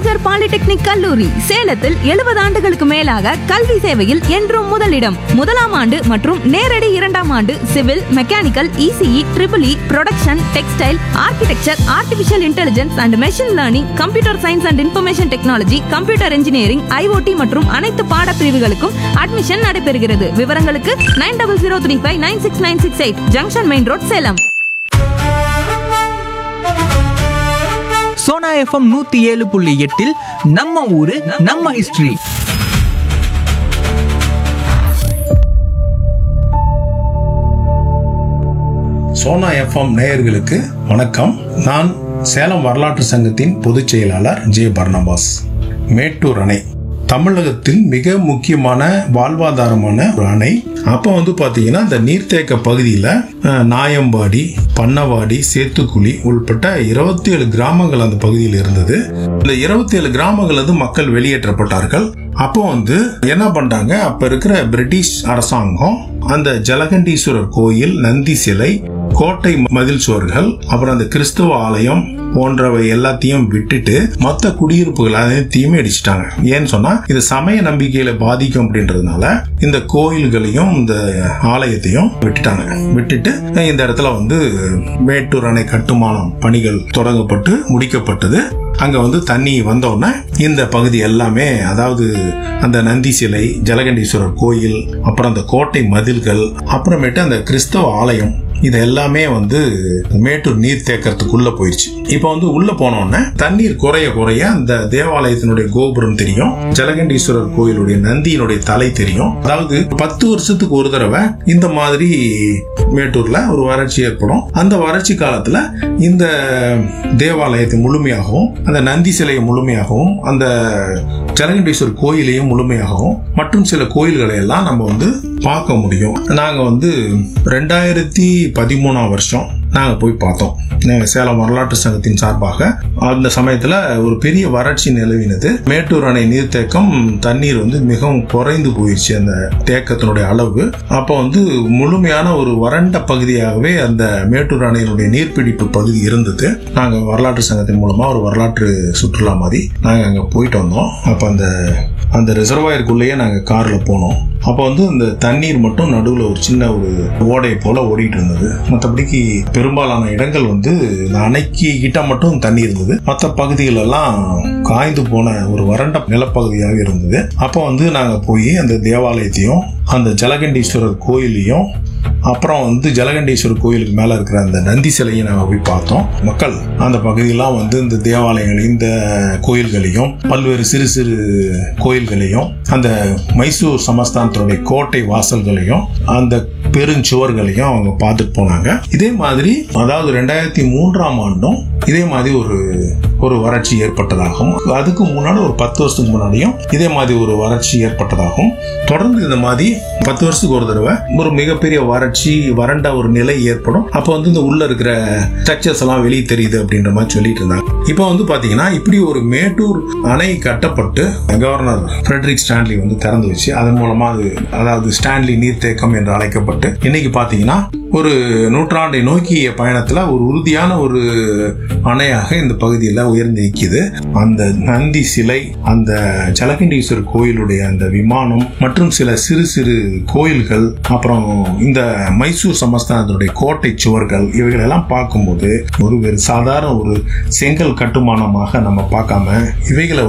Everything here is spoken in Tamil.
காமராஜர் பாலிடெக்னிக் கல்லூரி சேலத்தில் 70 ஆண்டுகளுக்கு மேலாக கல்வி சேவையில் என்றும் முதலிடம். முதலாம் ஆண்டு மற்றும் நேரடி 2ஆம் ஆண்டு civil, mechanical, ECE, EEE, production, textile, architecture, artificial intelligence and machine learning, computer science and information technology, computer engineering, IoT மற்றும் அனைத்து பாடப்பிரிவுகளுக்கும் அட்மிஷன் நடைபெறுகிறது. விவரங்களுக்கு 9003596968, junction main road, Salem. Sona FM 107.8 நம்ம ஊரு நம்ம ஹிஸ்டரி. சோனா எஃப்எம் நேயர்களுக்கு வணக்கம். நான் சேலம் வரலாற்று சங்கத்தின் பொதுச் செயலாளர் ஜே பர்னபாஸ். மேட்டூர் அணை தமிழகத்தில் மிக முக்கியமான வாழ்வாதாரமான ஒரு அணை. அப்போ பாத்தீங்கன்னா இந்த நீர்த்தேக்க பகுதியில நாயம்பாடி, பண்ணவாடி, சேத்துக்குழி உள்பட்ட 27 கிராமங்கள் அந்த பகுதியில் இருந்தது. இந்த 27 கிராமங்கள் மக்கள் வெளியேற்றப்பட்டார்கள். அப்போ என்ன பண்றாங்க, அப்ப இருக்கிற பிரிட்டிஷ் அரசாங்கம் அந்த ஜலகண்டீஸ்வரர் கோயில், நந்தி சிலை, கோட்டை மதில் சுவர்கள், அப்புறம் அந்த கிறிஸ்துவ ஆலயம் போன்றவை எல்லாத்தையும் விட்டுட்டு மொத்த குடியிருப்புகள் அனைத்தையுமே அடிச்சிட்டாங்க. ஏன்னு சொன்னா இது சமய நம்பிக்கையில பாதிக்கும் அப்படின்றதுனால இந்த கோயில்களையும் இந்த ஆலயத்தையும் விட்டுட்டு இந்த இடத்துல மேட்டூர் அணை கட்டுமானம் பணிகள் தொடங்கப்பட்டு முடிக்கப்பட்டது. அங்க தண்ணி வந்தோடனே இந்த பகுதி எல்லாமே, அதாவது அந்த நந்தி சிலை, ஜலகண்டீஸ்வரர் கோயில், அப்புறம் அந்த கோட்டை மதில்கள், அப்புறமேட்டு அந்த கிறிஸ்தவ ஆலயம், இது எல்லாமே மேட்டூர் நீர் தேக்கறதுக்குள்ள போயிடுச்சு. இப்ப உள்ள போனோடனே தண்ணீர் குறைய குறைய அந்த தேவாலயத்தினுடைய கோபுரம் தெரியும், ஜலகண்டீஸ்வரர் கோயிலுடைய நந்தியினுடைய தலை தெரியும். அதாவது 10 வருஷத்துக்கு ஒரு தடவை இந்த மாதிரி மேட்டூர்ல ஒரு வறட்சி ஏற்படும். அந்த வறட்சி காலத்துல இந்த தேவாலயத்தை முழுமையாகவும், அந்த நந்தி சிலையை முழுமையாகவும், அந்த ஜலகண்டீஸ்வரர் கோயிலையும் முழுமையாகவும், மற்றும் சில கோயில்களை எல்லாம் நம்ம பார்க்க முடியும். நாங்க 2013 வருஷம் நாங்க போய் பார்த்தோம். சேலம் வரலாற்று சங்கத்தின் சார்பாக அந்த சமயத்துல ஒரு பெரிய வறட்சி நிலவினது. மேட்டூர் அணை நீர்த்தேக்கம் தண்ணீர் மிகவும் குறைந்து போயிடுச்சு, அந்த தேக்கத்தினுடைய அளவு. அப்போ முழுமையான ஒரு வறண்ட பகுதியாகவே அந்த மேட்டூர் அணையினுடைய நீர்பிடிப்பு பகுதி இருந்தது. நாங்க வரலாற்று சங்கத்தின் மூலமா ஒரு வரலாற்று சுற்றுலா மாதிரி நாங்க அங்க போயிட்டு வந்தோம். அப்ப அந்த ரிசர்வாயருக்குள்ளேயே நாங்க கார்ல போனோம். அப்போ அந்த தண்ணீர் மட்டும் நடுவுல ஒரு சின்ன ஒரு ஓடை போல ஓடிட்டு இருந்தது. மற்றபடிக்கு பெரும்பாலான இடங்கள் அணைக்கு கிட்ட மட்டும் தண்ணி இருந்தது. மற்ற பகுதிகள் எல்லாம் காய்ந்து போன ஒரு வறண்ட நிலப்பகுதியாக இருந்தது. அப்போ நாங்க போய் அந்த தேவாலயத்தையும், அந்த ஜலகண்டீஸ்வரர் கோயிலையும், அப்புறம் ஜலகண்டீஸ்வரர் கோயிலுக்கு மேல இருக்கிற அந்த நந்தி சிலையை நாங்க போய் பார்த்தோம். மக்கள் அந்த பகுதியெல்லாம் இந்த தேவாலயங்களையும், இந்த கோயில்களையும், பல்வேறு சிறு சிறு கோயில்களையும், அந்த மைசூர் சமஸ்தானத்தினுடைய கோட்டை வாசல்களையும், அந்த பெருஞ்சுவர்களையும் அவங்க பார்த்துட்டு போனாங்க. இதே மாதிரி, அதாவது 2003ஆம் ஆண்டும் இதே மாதிரி ஒரு வறட்சி ஏற்பட்டதாகவும், அதுக்கு முன்னாடி ஒரு 10 வருஷத்துக்கு முன்னாடியும் இதே மாதிரி ஒரு வறட்சி ஏற்பட்டதாகவும், தொடர்ந்து இந்த மாதிரி 10 வருஷத்துக்கு ஒரு தடவை ஒரு மிகப்பெரிய வறட்சி, வறண்ட ஒரு நிலை ஏற்படும். அப்போ இந்த உள்ள இருக்கிற ஸ்ட்ரக்சர்ஸ் எல்லாம் வெளியே தெரியுது அப்படின்ற மாதிரி சொல்லிட்டு இருந்தாங்க. இப்போ பாத்தீங்கன்னா இப்படி ஒரு மேட்டூர் அணை கட்டப்பட்டு கவர்னர் ஃபிரெடரிக் ஸ்டான்லி திறந்து வச்சு, அதன் மூலமா அதாவது ஸ்டான்லி நீர்த்தேக்கம் என்று அழைக்கப்பட்டு இன்னைக்கு பாத்தீங்கன்னா ஒரு நூற்றாண்டை நோக்கிய பயணத்துல ஒரு உறுதியான ஒரு அணையாக இந்த பகுதியில் உயர்ந்து நிற்கிது. அந்த நந்தி சிலை, அந்த ஜலகண்டீஸ்வரர் கோயிலுடைய அந்த விமானம், மற்றும் சில சிறு சிறு கோயில்கள், அப்புறம் இந்த மைசூர் சமஸ்தானத்தினுடைய கோட்டை சுவர்கள், இவைகள் எல்லாம் பார்க்கும்போது ஒரு சாதாரண ஒரு செங்கல் கட்டுமானமாக நம்ம பார்க்காம இவைகளை